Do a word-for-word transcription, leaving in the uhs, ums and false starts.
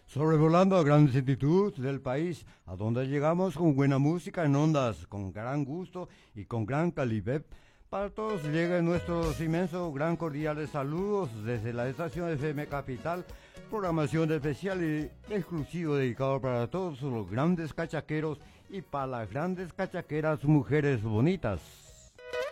Sobrevolando a grandes altitudes del país, a donde llegamos con buena música en ondas, con gran gusto y con gran calidad. Para todos llega nuestros inmensos, gran cordiales saludos desde la estación F M Capital, programación especial y exclusivo dedicado para todos los grandes cachaqueros y para las grandes cachaqueras mujeres bonitas.